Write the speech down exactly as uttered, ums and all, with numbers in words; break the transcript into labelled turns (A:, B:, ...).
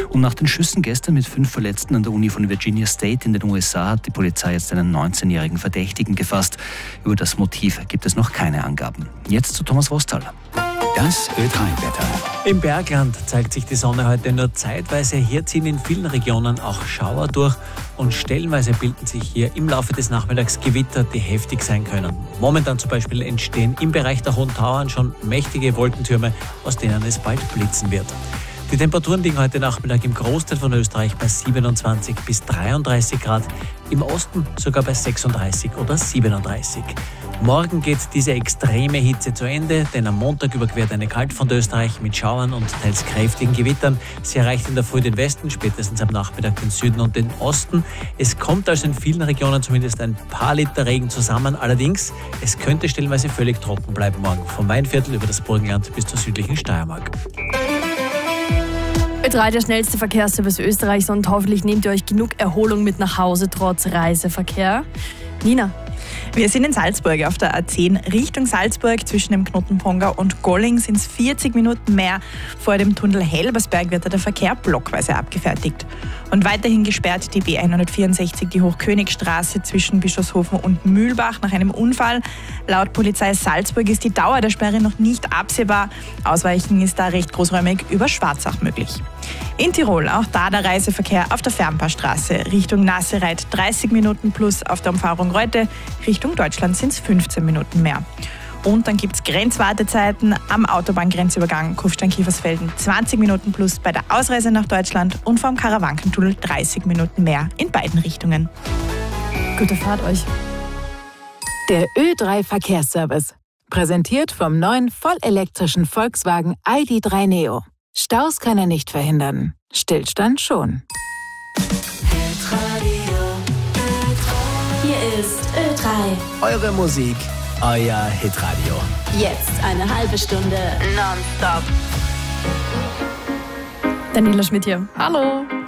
A: Und nach den Schüssen gestern mit fünf Verletzten an der Uni von Virginia State in den U S A hat die Polizei jetzt einen neunzehnjährigen Verdächtigen gefasst. Über das Motiv gibt es noch keine Angaben. Jetzt zu Thomas Rostal.
B: Das Ö drei Wetter.
C: Im Bergland zeigt sich die Sonne heute nur zeitweise. Hier ziehen in vielen Regionen auch Schauer durch und stellenweise bilden sich hier im Laufe des Nachmittags Gewitter, die heftig sein können. Momentan zum Beispiel entstehen im Bereich der Hohen Tauern schon mächtige Wolkentürme, aus denen es bald blitzen wird. Die Temperaturen liegen heute Nachmittag im Großteil von Österreich bei siebenundzwanzig bis dreiunddreißig Grad, im Osten sogar bei sechsunddreißig oder siebenunddreißig. Morgen geht diese extreme Hitze zu Ende, denn am Montag überquert eine Kaltfront Österreich mit Schauern und teils kräftigen Gewittern. Sie erreicht in der Früh den Westen, spätestens am Nachmittag den Süden und den Osten. Es kommt also in vielen Regionen zumindest ein paar Liter Regen zusammen. Allerdings, es könnte stellenweise völlig trocken bleiben morgen. Vom Weinviertel über das Burgenland bis zur südlichen Steiermark.
D: Ö drei, der schnellste Verkehrsservice Österreichs, und hoffentlich nehmt ihr euch genug Erholung mit nach Hause trotz Reiseverkehr. Nina.
E: Wir sind in Salzburg auf der A zehn Richtung Salzburg. Zwischen dem Knoten Pongau und Golling sind es vierzig Minuten mehr. Vor dem Tunnel Helbersberg wird der Verkehr blockweise abgefertigt. Und weiterhin gesperrt die B hundertvierundsechzig, die Hochkönigstraße zwischen Bischofshofen und Mühlbach nach einem Unfall. Laut Polizei Salzburg ist die Dauer der Sperre noch nicht absehbar. Ausweichen ist da recht großräumig über Schwarzach möglich. In Tirol auch da der Reiseverkehr auf der Fernpaarstraße Richtung Nassereit dreißig Minuten plus, auf der Umfahrung Reute Richtung Deutschland sind es fünfzehn Minuten mehr. Und dann gibt es Grenzwartezeiten am Autobahngrenzübergang Kufstein-Kiefersfelden zwanzig Minuten plus bei der Ausreise nach Deutschland und vom Karawankentunnel dreißig Minuten mehr in beiden Richtungen.
D: Gute Fahrt euch.
F: Der Ö drei Verkehrsservice. Präsentiert vom neuen vollelektrischen Volkswagen I D drei Neo. Staus kann er nicht verhindern. Stillstand schon.
G: Hier ist Ö drei.
B: Eure Musik, euer Hitradio.
G: Jetzt eine halbe Stunde
E: Nonstop.
D: Daniela Schmidt hier. Hallo.